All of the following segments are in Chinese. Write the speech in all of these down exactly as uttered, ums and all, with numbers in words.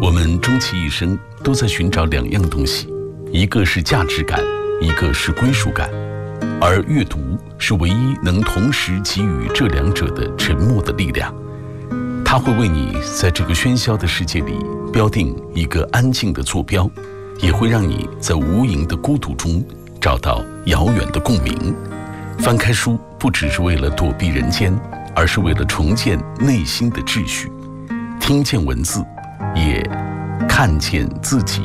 我们终其一生都在寻找两样东西，一个是价值感，一个是归属感，而阅读是唯一能同时给予这两者的沉默的力量。它会为你在这个喧嚣的世界里标定一个安静的坐标，也会让你在无垠的孤独中找到遥远的共鸣。翻开书不只是为了躲避人间，而是为了重建内心的秩序，听见文字，也看见自己。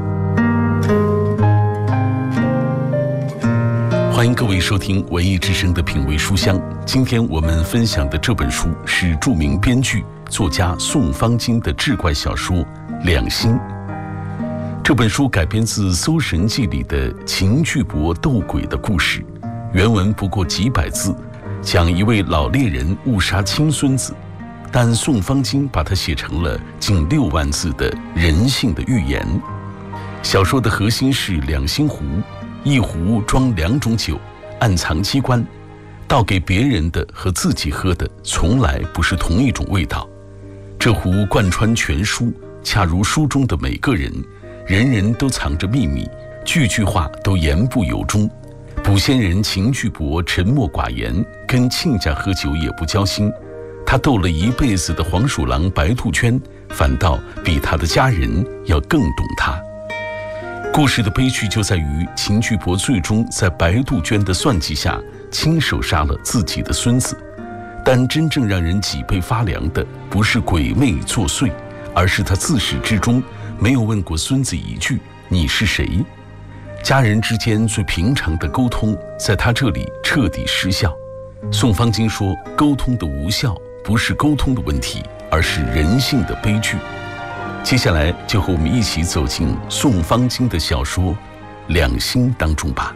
欢迎各位收听文艺之声的品味书香。今天我们分享的这本书是著名编剧作家宋方金的志怪小说《两心》。这本书改编自《搜神记》里的秦巨伯斗鬼的故事，原文不过几百字，讲一位老猎人误杀亲孙子，但宋方金把它写成了近六万字的人性的寓言。小说的核心是两心壶，一壶装两种酒，暗藏机关，倒给别人的和自己喝的从来不是同一种味道。这壶贯穿全书，恰如书中的每个人，人人都藏着秘密，句句话都言不由衷。捕仙人秦巨伯沉默寡言，跟亲家喝酒也不交心。他斗了一辈子的黄鼠狼白兔圈，反倒比他的家人要更懂他。故事的悲剧就在于秦巨伯最终在白杜鹃的算计下亲手杀了自己的孙子，但真正让人脊背发凉的不是鬼魅作祟，而是他自始至终没有问过孙子一句你是谁。家人之间最平常的沟通在他这里彻底失效。宋方金说，沟通的无效不是沟通的问题，而是人性的悲剧。接下来就和我们一起走进宋方金的小说《两心》当中吧。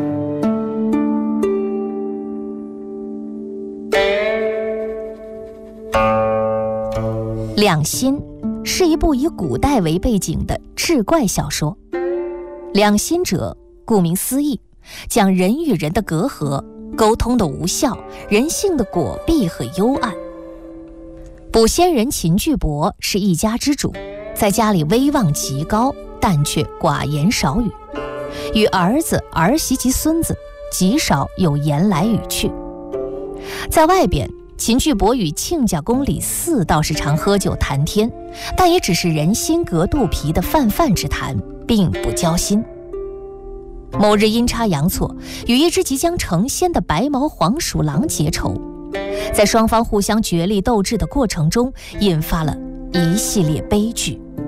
《两心》是一部以古代为背景的志怪小说。两心者，顾名思义，讲人与人的隔阂，沟通的无效，人性的果弊和幽暗。捕仙人秦巨伯是一家之主，在家里威望极高，但却寡言少语，与儿子、儿媳及孙子极少有言来语去。在外边，秦巨伯与亲家公李四倒是常喝酒谈天，但也只是人心隔肚皮的泛泛之谈，并不交心。某日阴差阳错，与一只即将成仙的白毛黄鼠狼结仇，在双方互相角力斗智的过程中，引发了一系列悲剧。